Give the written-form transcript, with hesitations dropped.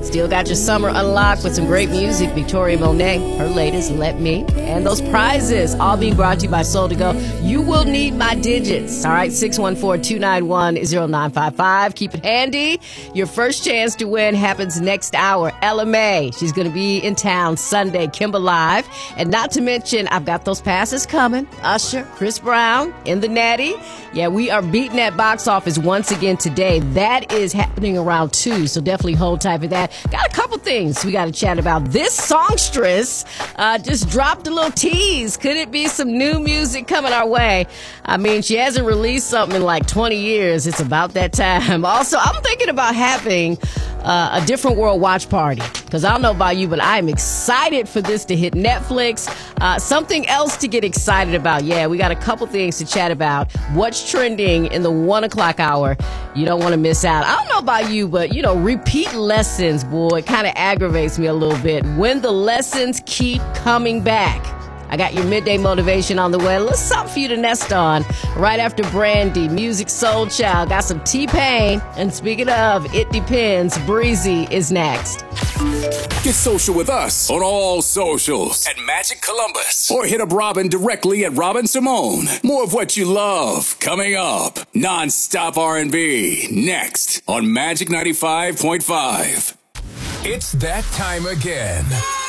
Still got your summer unlocked with some great music. Victoria Monet, her latest, Let Me. And those prizes, all being brought to you by Soul to Go. You will need my digits. All right, 614-291-0955. Keep it handy. Your first chance to win happens next hour. Ella May, she's going to be in town Sunday, Kimber Live. And not to mention, I've got those passes coming. Usher, Chris Brown, in the Natty. Yeah, we are beating that box office once again today. That is happening around 2, so definitely hold tight for that. Got a couple things we got to chat about. This songstress just dropped a little tease. Could it be some new music coming our way? I mean, she hasn't released something in like 20 years. It's about that time. Also, I'm thinking about having a Different World watch party. Because I don't know about you, but I'm excited for this to hit Netflix. Something else to get excited about. Yeah, we got a couple things to chat about. What's trending in the 1 o'clock hour? You don't want to miss out. I don't know about you, but, repeat lessons, boy, it kind of aggravates me a little bit. When the lessons keep coming back. I got your midday motivation on the way. A little something for you to nest on. Right after Brandy, Music Soul Child. Got some T-Pain. And speaking of, It Depends, Breezy is next. Get social with us on all socials at Magic Columbus. Or hit up Robin directly at Robin Simone. More of what you love coming up. Non-stop R&B next on Magic 95.5. It's that time again.